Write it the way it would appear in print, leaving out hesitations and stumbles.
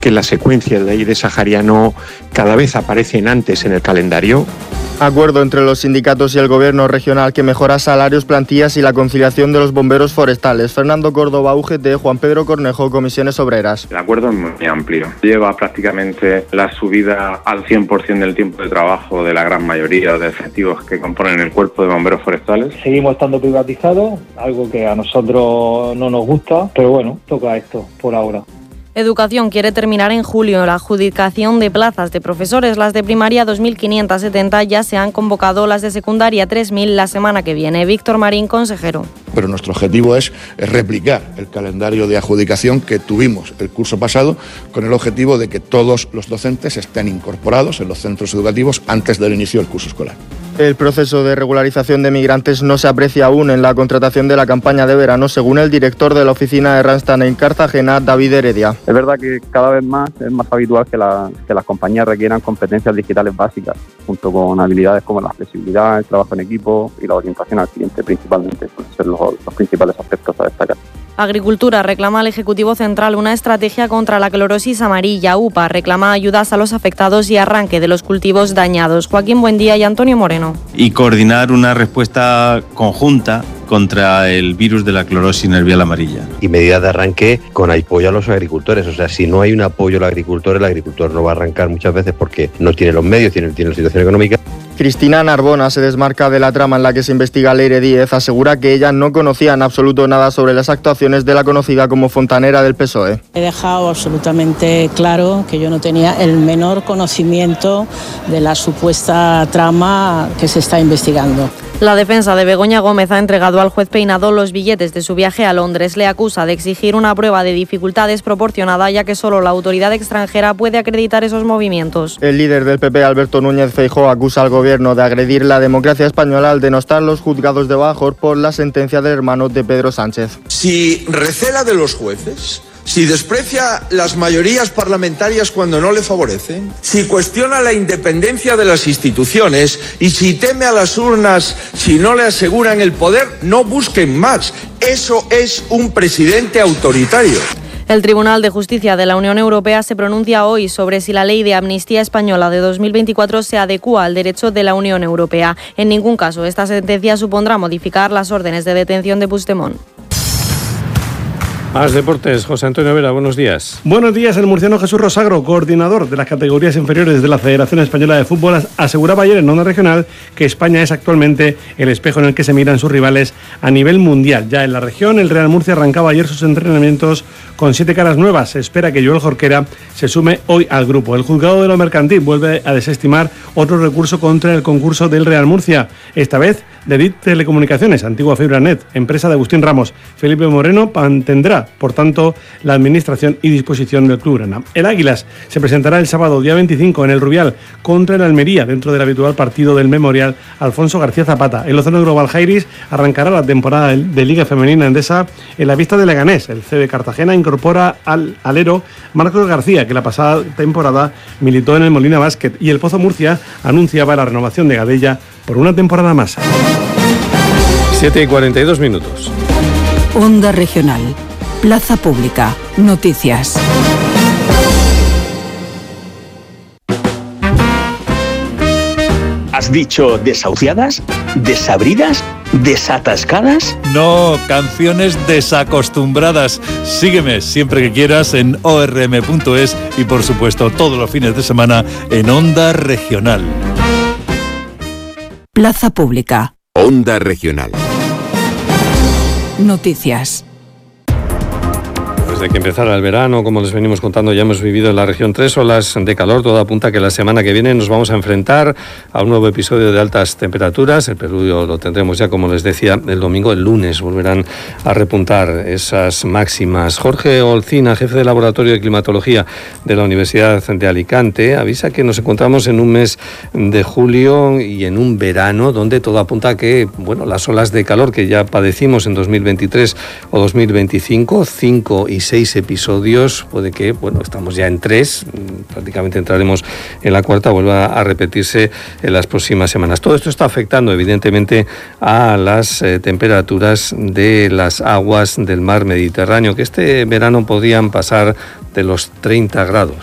que las secuencias de aire sahariano cada vez aparecen antes en el calendario. Acuerdo entre los sindicatos y el gobierno regional que mejora salarios, plantillas y la conciliación de los bomberos forestales. Fernando Córdoba, UGT, Juan Pedro Cornejo, Comisiones Obreras. El acuerdo es muy amplio. Lleva prácticamente la subida al 100% del tiempo de trabajo de la gran mayoría de efectivos que componen el cuerpo de bomberos forestales. Seguimos estando privatizados, algo que a nosotros no nos gusta, pero bueno, toca esto por ahora. Educación quiere terminar en julio la adjudicación de plazas de profesores. Las de primaria 2.570 ya se han convocado, las de secundaria 3.000 la semana que viene. Víctor Marín, consejero. Pero nuestro objetivo es replicar el calendario de adjudicación que tuvimos el curso pasado, con el objetivo de que todos los docentes estén incorporados en los centros educativos antes del inicio del curso escolar. El proceso de regularización de migrantes no se aprecia aún en la contratación de la campaña de verano, según el director de la oficina de Randstad en Cartagena, David Heredia. Es verdad que cada vez más es más habitual que las compañías requieran competencias digitales básicas, junto con habilidades como la flexibilidad, el trabajo en equipo y la orientación al cliente, principalmente, pueden ser los principales aspectos a destacar. Agricultura reclama al Ejecutivo Central una estrategia contra la clorosis amarilla. UPA reclama ayudas a los afectados y arranque de los cultivos dañados. Joaquín Buendía y Antonio Moreno. Y coordinar una respuesta conjunta contra el virus de la clorosis nervial amarilla. Y medidas de arranque con apoyo a los agricultores. O sea, si no hay un apoyo al agricultor, el agricultor no va a arrancar muchas veces porque no tiene los medios, tiene la situación económica. Cristina Narbona se desmarca de la trama en la que se investiga a Leire Díez. Asegura que ella no conocía en absoluto nada sobre las actuaciones de la conocida como fontanera del PSOE. He dejado absolutamente claro que yo no tenía el menor conocimiento de la supuesta trama que se está investigando. La defensa de Begoña Gómez ha entregado al juez Peinado los billetes de su viaje a Londres. Le acusa de exigir una prueba de dificultad desproporcionada, ya que solo la autoridad extranjera puede acreditar esos movimientos. El líder del PP, Alberto Núñez Feijóo, acusa al gobierno de agredir la democracia española al denostar los juzgados de Badajoz por la sentencia del hermano de Pedro Sánchez. Si recela de los jueces, si desprecia las mayorías parlamentarias cuando no le favorecen, si cuestiona la independencia de las instituciones y si teme a las urnas si no le aseguran el poder, no busquen más. Eso es un presidente autoritario. El Tribunal de Justicia de la Unión Europea se pronuncia hoy sobre si la ley de amnistía española de 2024 se adecúa al derecho de la Unión Europea. En ningún caso esta sentencia supondrá modificar las órdenes de detención de Puigdemont. Más deportes, José Antonio Vera, buenos días. Buenos días, el murciano Jesús Rosagro, coordinador de las categorías inferiores de la Federación Española de Fútbol, aseguraba ayer en Onda Regional que España es actualmente el espejo en el que se miran sus rivales a nivel mundial. Ya en la región, el Real Murcia arrancaba ayer sus entrenamientos con 7 caras nuevas. Se espera que Joel Jorquera se sume hoy al grupo. El juzgado de lo mercantil vuelve a desestimar otro recurso contra el concurso del Real Murcia, esta vez de DIT Telecomunicaciones, antigua FibraNet, empresa de Agustín Ramos. Felipe Moreno mantendrá, por tanto, la administración y disposición del Club Grana. El Águilas se presentará el sábado, día 25, en el Rubial, contra el Almería, dentro del habitual partido del Memorial Alfonso García Zapata. El Lozano Global Jairis arrancará la temporada de Liga Femenina Endesa en la vista de Leganés. El CB Cartagena incorpora al alero Marcos García, que la pasada temporada militó en el Molina Basket, y el Pozo Murcia anunciaba la renovación de Gadella por una temporada más. 7:42. Onda Regional. Plaza Pública. Noticias. ¿Has dicho desahuciadas? ¿Desabridas? ¿Desatascadas? No, canciones desacostumbradas. Sígueme siempre que quieras en orm.es y por supuesto todos los fines de semana en Onda Regional. Plaza Pública. Onda Regional. Noticias. Desde que empezara el verano, como les venimos contando, ya hemos vivido en la región 3 olas de calor. Todo apunta a que la semana que viene nos vamos a enfrentar a un nuevo episodio de altas temperaturas. El preludio lo tendremos ya, como les decía, el domingo. El lunes volverán a repuntar esas máximas. Jorge Olcina, jefe de Laboratorio de Climatología de la Universidad de Alicante, avisa que nos encontramos en un mes de julio y en un verano donde todo apunta a que, bueno, las olas de calor que ya padecimos en 2023 o 2025, 5 y 6 episodios, puede que, bueno, estamos ya en 3, prácticamente entraremos en la 4ª, vuelva a repetirse en las próximas semanas. Todo esto está afectando evidentemente a las temperaturas de las aguas del mar Mediterráneo, que este verano podrían pasar de los 30 grados.